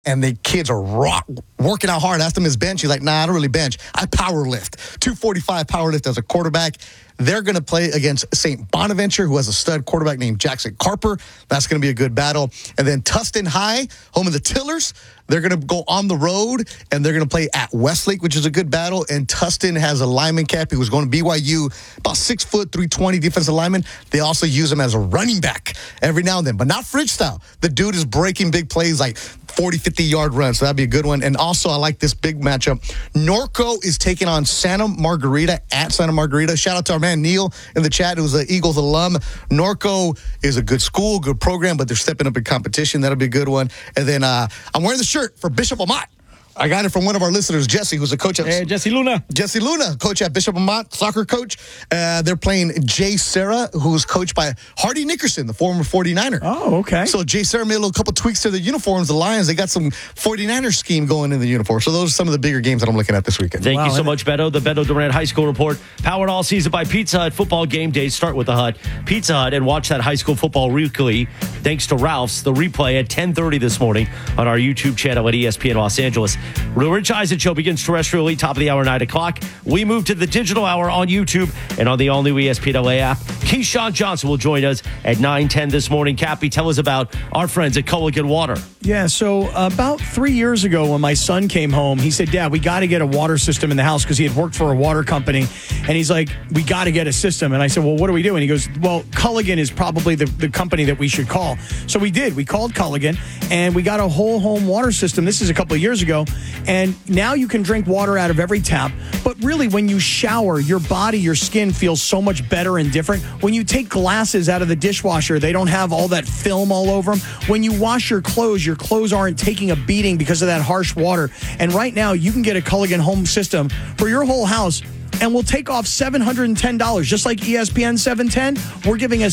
and the kids are working out hard. Asked him his bench. He's like, nah, I don't really bench. I power lift. 245 power lift as a quarterback. They're going to play against St. Bonaventure, who has a stud quarterback named Jackson Carper. That's going to be a good battle. And then Tustin High, home of the Tillers, they're going to go on the road, and they're going to play at Westlake, which is a good battle. And Tustin has a lineman cap. He was going to BYU, about 6 foot, 320 defensive lineman. They also use him as a running back every now and then, but not fridge style. The dude is breaking big plays like 40, 50-yard runs, so that'd be a good one. And also, I like this big matchup. Norco is taking on Santa Margarita at Santa Margarita. Shout out to our man Neil in the chat, who's an Eagles alum. Norco is a good school, good program, but they're stepping up in competition. That'll be a good one. And then I'm wearing the shirt for Bishop Amat. I got it from one of our listeners, Jesse, who's a coach at... Hey, Jesse Luna, coach at Bishop Amat, soccer coach. They're playing Jay Serra, who's coached by Hardy Nickerson, the former 49er. Oh, okay. So Jay Serra made a couple tweaks to the uniforms. The Lions, they got some 49er scheme going in the uniform. So those are some of the bigger games that I'm looking at this weekend. Thank you so much, Beto. The Beto Durant High School Report, powered all season by Pizza Hut. Football game days start with the Hut. Pizza Hut, and watch that high school football weekly thanks to Ralph's. The replay at 10:30 this morning on our YouTube channel at ESPN Los Angeles. Rich Eisen Show begins terrestrially, top of the hour, 9 o'clock. We move to the digital hour on YouTube and on the all-new ESPN LA app. Keyshawn Johnson will join us at 9:10 this morning. Cappy, tell us about our friends at Culligan Water. Yeah, so about 3 years ago when my son came home, he said, Dad, we got to get a water system in the house because he had worked for a water company. And he's like, we got to get a system. And I said, well, what do we do? And he goes, well, Culligan is probably the company that we should call. So we did. We called Culligan, and we got a whole home water system. This is a couple of years ago. And now you can drink water out of every tap. But really, when you shower, your body, your skin feels so much better and different. When you take glasses out of the dishwasher, they don't have all that film all over them. When you wash your clothes aren't taking a beating because of that harsh water. And right now, you can get a Culligan home system for your whole house, and we'll take off $710. Just like ESPN 710, we're giving a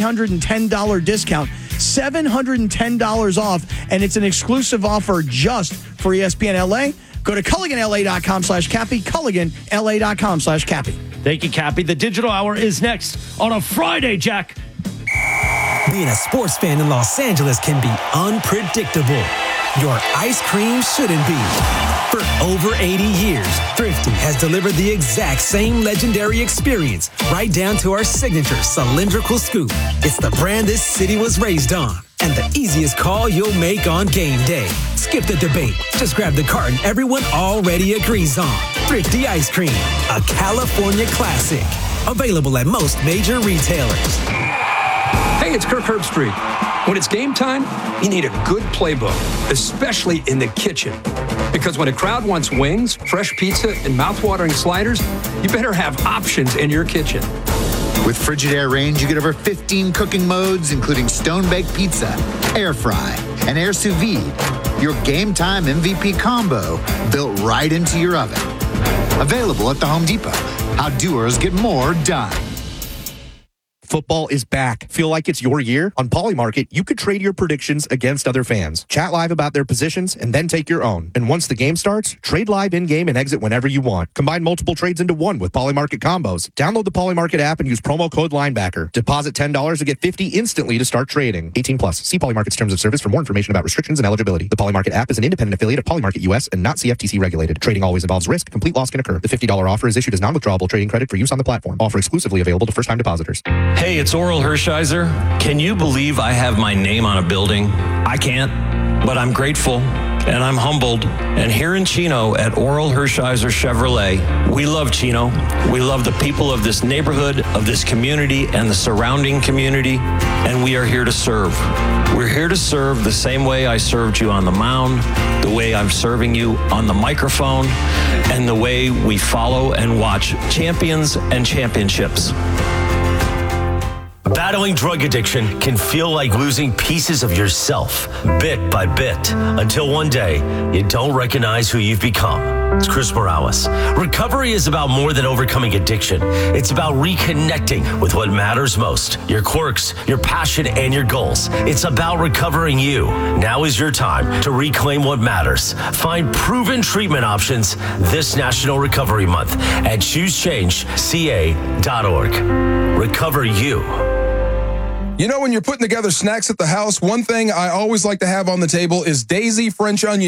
$710 discount. $710 off, and it's an exclusive offer just for ESPN LA. Go to CulliganLA.com/Cappy, CulliganLA.com/Cappy. Thank you, Cappy. The digital hour is next on a Friday, Jack. Being a sports fan in Los Angeles can be unpredictable. Your ice cream shouldn't be. For over 80 years, Thrifty has delivered the exact same legendary experience, right down to our signature cylindrical scoop. It's the brand this city was raised on, and the easiest call you'll make on game day. Skip the debate. Just grab the carton everyone already agrees on. Thrifty Ice Cream, a California classic. Available at most major retailers. Hey, it's Kirk Herbstreit. When it's game time, you need a good playbook, especially in the kitchen. Because when a crowd wants wings, fresh pizza, and mouth-watering sliders, you better have options in your kitchen. With Frigidaire range, you get over 15 cooking modes, including stone-baked pizza, air fry, and air sous vide. Your game time MVP combo built right into your oven. Available at the Home Depot. How doers get more done. Football is back. Feel like it's your year? On Polymarket, you could trade your predictions against other fans. Chat live about their positions and then take your own. And once the game starts, trade live in-game and exit whenever you want. Combine multiple trades into one with Polymarket combos. Download the Polymarket app and use promo code Linebacker. Deposit $10 to get $50 instantly to start trading. 18 plus. See Polymarket's terms of service for more information about restrictions and eligibility. The Polymarket app is an independent affiliate of Polymarket US and not CFTC regulated. Trading always involves risk. Complete loss can occur. The $50 offer is issued as non-withdrawable trading credit for use on the platform. Offer exclusively available to first-time depositors. Hey, it's Oral Hershiser. Can you believe I have my name on a building? I can't, but I'm grateful and I'm humbled. And here in Chino at Oral Hershiser Chevrolet, we love Chino. We love the people of this neighborhood, of this community, and the surrounding community, and we are here to serve. We're here to serve the same way I served you on the mound, the way I'm serving you on the microphone, and the way we follow and watch champions and championships. Battling drug addiction can feel like losing pieces of yourself, bit by bit, until one day you don't recognize who you've become. It's Chris Morales. Recovery is about more than overcoming addiction. It's about reconnecting with what matters most, your quirks, your passion, and your goals. It's about recovering you. Now is your time to reclaim what matters. Find proven treatment options this National Recovery Month at ChooseChangeCA.org. Recover you. You know, when you're putting together snacks at the house, one thing I always like to have on the table is Daisy French onion.